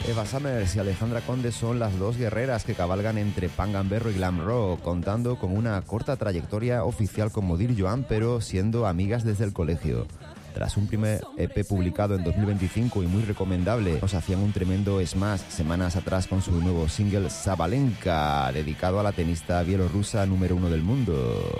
Eva Summers y Alejandra Conde son las dos guerreras que cabalgan entre pan gamberro y glam rock, contando con una corta trayectoria oficial como Dear Joan, pero siendo amigas desde el colegio. Tras un primer EP publicado en 2025 y muy recomendable, nos hacían un tremendo smash semanas atrás con su nuevo single Sabalenka, dedicado a la tenista bielorrusa número 1 del mundo.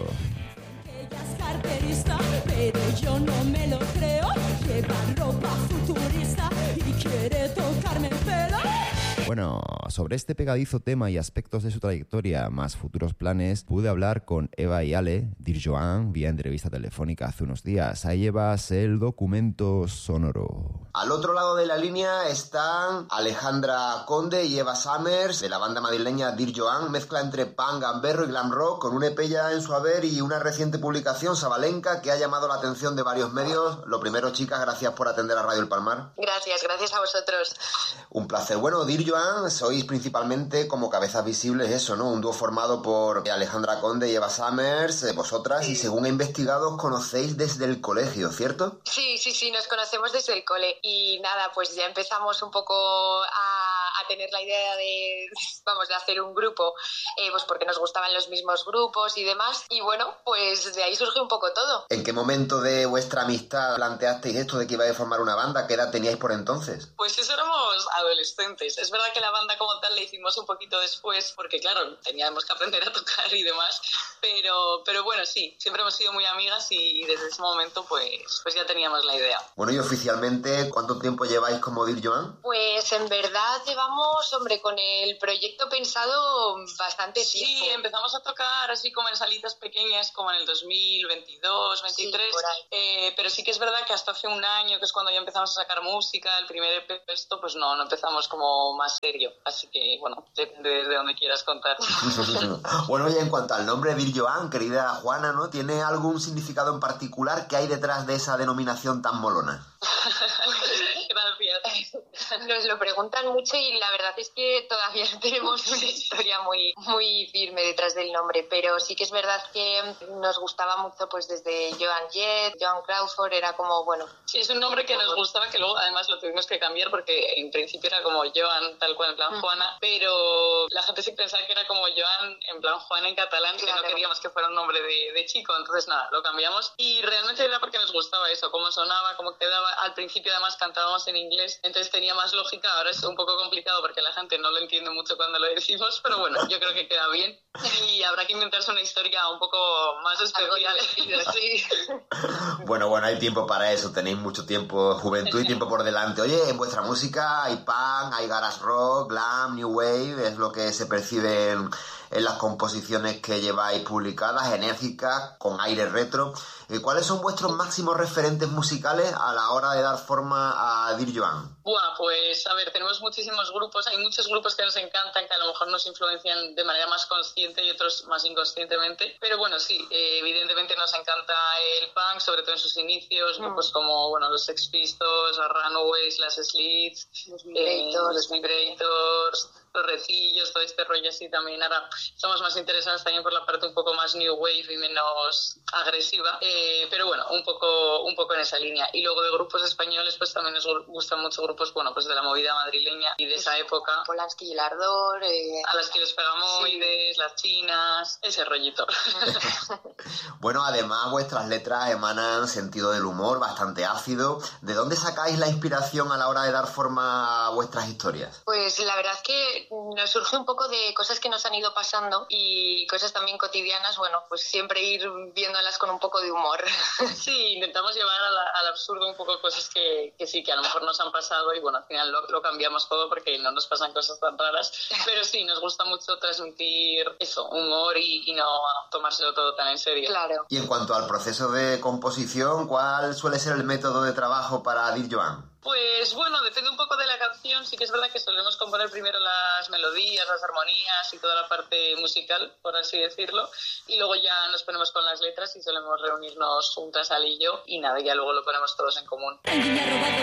Ella es carterista, pero yo no me lo creo. Lleva ropa futurista y quiere tocarme el pelo. Bueno, sobre este pegadizo tema y aspectos de su trayectoria, más futuros planes, pude hablar con Eva y Ale, Dear Joan, vía entrevista telefónica hace unos días. Ahí llevas el documento sonoro. Al otro lado de la línea están Alejandra Conde y Eva Summers, de la banda madrileña Dear Joan, mezcla entre punk, gamberro y glam rock, con un EP ya en su haber y una reciente publicación, Sabalenka, que ha llamado la atención de varios medios. Lo primero, chicas, gracias por atender a Radio El Palmar. Gracias a vosotros. Un placer. Bueno, Dear Joan, sois principalmente como cabezas visibles eso, ¿no? Un dúo formado por Alejandra Conde y Eva Summers, vosotras, y según he investigado os conocéis desde el colegio, ¿cierto? Sí, nos conocemos desde el cole y nada, pues ya empezamos un poco a tener la idea de hacer un grupo, pues porque nos gustaban los mismos grupos y demás, y bueno, pues de ahí surge un poco todo. ¿En qué momento de vuestra amistad planteasteis esto de que ibais a formar una banda? ¿Qué edad teníais por entonces? Pues eso, éramos adolescentes. Es verdad que la banda como tal la hicimos un poquito después, porque claro, teníamos que aprender a tocar y demás, pero bueno, sí, siempre hemos sido muy amigas y desde ese momento pues ya teníamos la idea. Bueno, y oficialmente, ¿cuánto tiempo lleváis como Dear Joan? Pues en verdad llevamos, con el proyecto pensado bastante tiempo. Sí, empezamos a tocar así como en salitas pequeñas como en el 2022, 23, sí, pero sí que es verdad que hasta hace un año, que es cuando ya empezamos a sacar música, el primer EP, esto pues no empezamos como más serio, así que bueno, depende de dónde quieras contar. Bueno, y en cuanto al nombre Dear Joan, querida Juana, ¿no? ¿Tiene algún significado en particular que hay detrás de esa denominación tan molona? Gracias. Nos lo preguntan mucho y la verdad es que todavía tenemos una historia muy firme detrás del nombre, pero sí que es verdad que nos gustaba mucho pues desde Joan Jett, Joan Crawford, era como, bueno... Sí, es un nombre que nos gustaba, que luego además lo tuvimos que cambiar porque en principio era como Joan, tal cual, en plan Juana, pero la gente sí pensaba que era como Joan, en plan Juana en catalán, claro, que no queríamos que fuera un nombre de chico, entonces nada, lo cambiamos y realmente era porque nos gustaba eso, cómo sonaba, cómo quedaba. Al principio además cantábamos en inglés, entonces tenía más lógica. Ahora es un poco complicado porque la gente no lo entiende mucho cuando lo decimos, pero bueno, yo creo que queda bien y habrá que inventarse una historia un poco más especial. Sí. Bueno, hay tiempo para eso, tenéis mucho tiempo, juventud y tiempo por delante. Oye, en vuestra música hay punk, hay garage rock, glam, new wave, es lo que se percibe en las composiciones que lleváis publicadas, enérgicas, con aire retro. ¿Cuáles son vuestros máximos referentes musicales a la hora de dar forma a Dear Joan? Pues a ver, tenemos muchísimos grupos, hay muchos grupos que nos encantan, que a lo mejor nos influencian de manera más consciente y otros más inconscientemente, pero bueno, sí, evidentemente nos encanta el punk, sobre todo en sus inicios, grupos como, los Sex Pistols, las Runaways, las Slits, los Vibrators, los Recillos, todo este rollo así también. Ahora somos más interesados también por la parte un poco más new wave y menos agresiva, pero bueno, un poco en esa línea. Y luego de grupos españoles pues también nos gustan mucho grupos pues de la movida madrileña y de esa época. Polanski y el Ardor, a las que los Pegamoides, sí, las Chinas, ese rollito. Bueno, además vuestras letras emanan sentido del humor bastante ácido. ¿De dónde sacáis la inspiración a la hora de dar forma a vuestras historias? Pues la verdad que nos surge un poco de cosas que nos han ido pasando y cosas también cotidianas, pues siempre ir viéndolas con un poco de humor. Sí, intentamos llevar al absurdo un poco cosas que sí, que a lo mejor nos han pasado y al final lo cambiamos todo porque no nos pasan cosas tan raras, pero sí, nos gusta mucho transmitir eso, humor y no tomárselo todo tan en serio. Claro. Y en cuanto al proceso de composición, ¿cuál suele ser el método de trabajo para Dear Joan? Pues depende un poco de la canción. Sí que es verdad que solemos componer primero las melodías, las armonías y toda la parte musical, por así decirlo, y luego ya nos ponemos con las letras y solemos reunirnos juntas, Ali y yo, y nada, ya luego lo ponemos todos en común. Alguien me ha robado